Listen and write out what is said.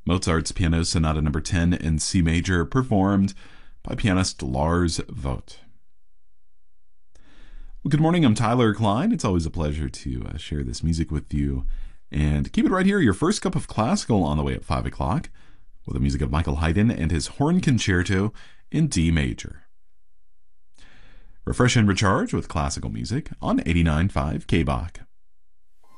Mozart's Piano Sonata No. 10 in C major, performed by pianist Lars Vogt. Well, good morning, I'm Tyler Klein. It's always a pleasure to share this music with you. And keep it right here, your first cup of classical on the way at 5 o'clock, with the music of Michael Haydn and his Horn Concerto in D major. Refresh and recharge with classical music on 89.5 KBach.